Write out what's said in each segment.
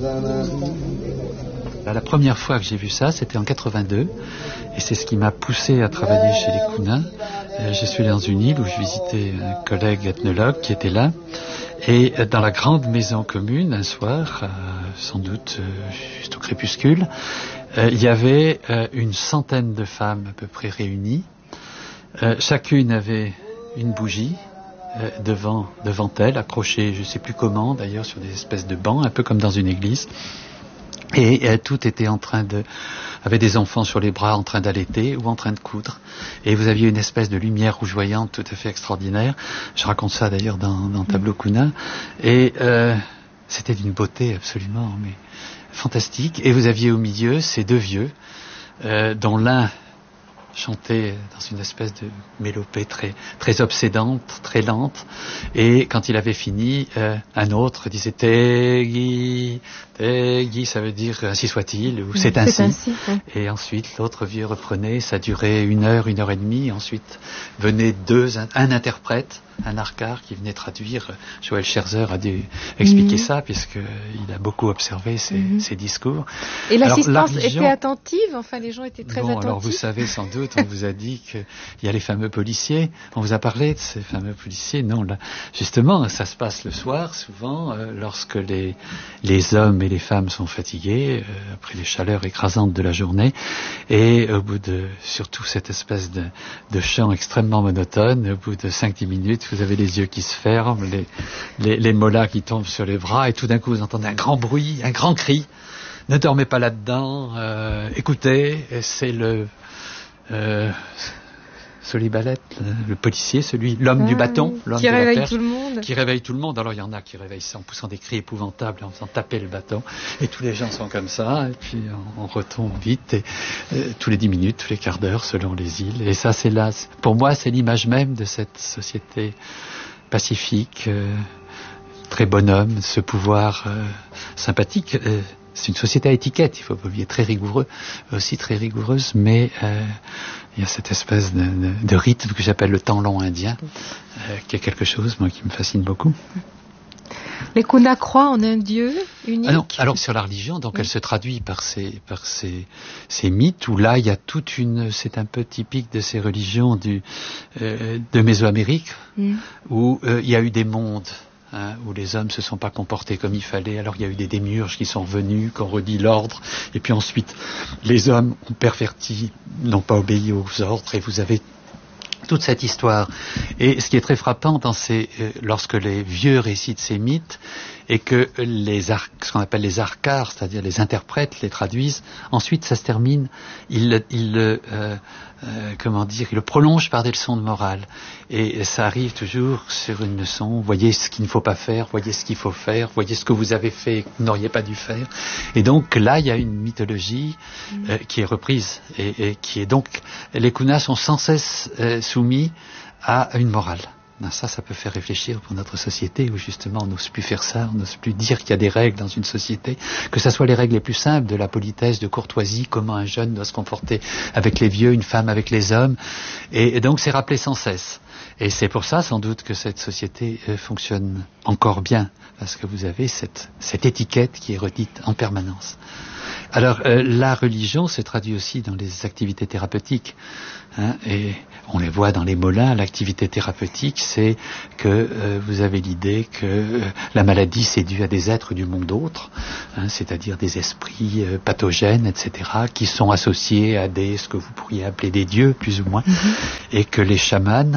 La première fois que j'ai vu ça, c'était en 82, et c'est ce qui m'a poussé à travailler chez les Kuna. Je suis allé dans une île où je visitais un collègue ethnologue qui était là, et dans la grande maison commune, un soir, sans doute juste au crépuscule, il y avait une centaine de femmes à peu près réunies. Chacune avait une bougie devant elle, accrochée, je ne sais plus comment d'ailleurs, sur des espèces de bancs, un peu comme dans une église. Et toutes étaient avaient des enfants sur les bras en train d'allaiter ou en train de coudre. Et vous aviez une espèce de lumière rougeoyante tout à fait extraordinaire. Je raconte ça d'ailleurs dans Tableau Kuna. Et c'était d'une beauté absolument fantastique. Et vous aviez au milieu ces deux vieux, dont l'un chantait dans une espèce de mélopée très, très obsédante, très lente. Et quand il avait fini, un autre disait « Tegui ». Tegui, ça veut dire « ainsi soit-il » ou « c'est ainsi ». Ouais. Et ensuite, l'autre vieux reprenait, ça durait 1 heure, 1 heure et demie. Ensuite, venait un interprète, un arcar qui venait traduire. Joël Scherzer a dû expliquer ça, puisqu'il a beaucoup observé ces discours. Et l'assistance était attentive, enfin les gens étaient très attentifs. Alors vous savez sans doute, on vous a dit qu'il y a les fameux policiers, on vous a parlé de ces fameux policiers. Non, là, justement, ça se passe le soir, souvent, lorsque les hommes et les femmes sont fatigués, après les chaleurs écrasantes de la journée, et au bout de, surtout cette espèce de chant extrêmement monotone, au bout de 5-10 minutes, vous avez les yeux qui se ferment, les mollahs qui tombent sur les bras, et tout d'un coup vous entendez un grand bruit, un grand cri. Ne dormez pas là-dedans, écoutez, c'est le Solibalette, le policier, l'homme du bâton, l'homme qui de la réveille perche, tout le monde. qui réveille tout le monde. Alors il y en a qui réveillent ça en poussant des cris épouvantables, en faisant taper le bâton, et tous les gens sont comme ça, et puis on retombe vite, et tous les 10 minutes, tous les quarts d'heure, selon les îles. Et ça, c'est là, pour moi, c'est l'image même de cette société pacifique, très bonhomme, ce pouvoir sympathique. C'est une société à étiquette, il faut pas oublier, très rigoureux, aussi très rigoureuse, mais il y a cette espèce de rythme que j'appelle le temps long indien, qui est quelque chose, moi, qui me fascine beaucoup. Les Kuna croient en un Dieu unique. Alors sur la religion, donc elle se traduit par ces mythes, où là il y a c'est un peu typique de ces religions de Mésoamérique, où il y a eu des mondes. Où les hommes se sont pas comportés comme il fallait. Alors il y a eu des démiurges qui sont revenus, qui ont redit l'ordre, et puis ensuite les hommes ont perverti, n'ont pas obéi aux ordres, et vous avez toute cette histoire. Et ce qui est très frappant lorsque les vieux récitent ces mythes, et que ce qu'on appelle les arcars, c'est-à-dire les interprètes, les traduisent, ensuite ça se termine, ils le prolongent par des leçons de morale. Et ça arrive toujours sur une leçon, voyez ce qu'il ne faut pas faire, voyez ce qu'il faut faire, voyez ce que vous avez fait et que vous n'auriez pas dû faire. Et donc là, il y a une mythologie qui est reprise, et qui est donc, les Kunas sont sans cesse soumis à une morale. Ça peut faire réfléchir pour notre société où justement on n'ose plus faire ça, on n'ose plus dire qu'il y a des règles dans une société, que ce soit les règles les plus simples de la politesse, de courtoisie, comment un jeune doit se comporter avec les vieux, une femme avec les hommes, et donc c'est rappelé sans cesse. Et c'est pour ça sans doute que cette société fonctionne encore bien, parce que vous avez cette étiquette qui est redite en permanence. Alors la religion se traduit aussi dans les activités thérapeutiques, et on les voit dans les molins. L'activité thérapeutique, c'est que vous avez l'idée que la maladie, c'est dû à des êtres du monde autre, c'est-à-dire des esprits pathogènes, etc., qui sont associés à ce que vous pourriez appeler des dieux, plus ou moins, et que les chamans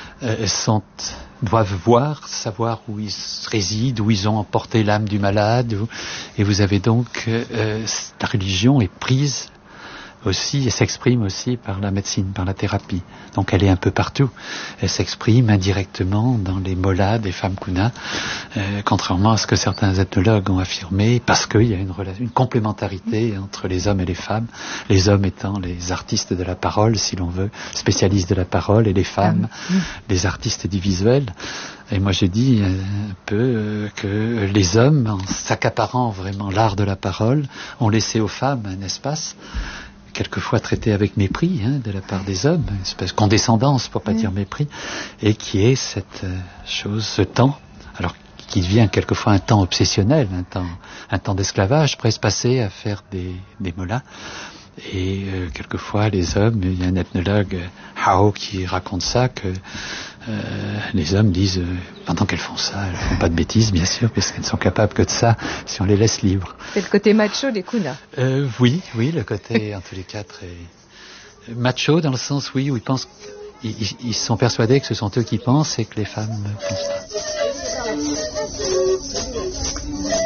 doivent savoir où ils résident, où ils ont emporté l'âme du malade, et vous avez donc la religion est prise aussi et s'exprime aussi par la médecine, par la thérapie. Donc elle est un peu partout. Elle s'exprime indirectement dans les mollas des femmes Kuna, contrairement à ce que certains ethnologues ont affirmé, parce qu'il y a une complémentarité entre les hommes et les femmes, les hommes étant les artistes de la parole, si l'on veut, spécialistes de la parole, et les femmes, les artistes du visuel. Et moi je dis un peu que les hommes, en s'accaparant vraiment l'art de la parole, ont laissé aux femmes un espace quelquefois traité avec mépris de la part des hommes, une espèce de condescendance pour pas dire mépris, et qui est cette chose, ce temps, alors qui devient quelquefois un temps obsessionnel, un temps d'esclavage, presque passé à faire des mollahs. Et quelquefois les hommes, il y a un ethnologue, Hao, qui raconte ça, que les hommes disent, pendant qu'elles font ça, elles font pas de bêtises bien sûr, parce qu'elles ne sont capables que de ça si on les laisse libres. C'est le côté macho des kunas. Oui, le côté en tous les cas très macho, dans le sens où ils pensent, ils sont persuadés que ce sont eux qui pensent et que les femmes ne pensent pas.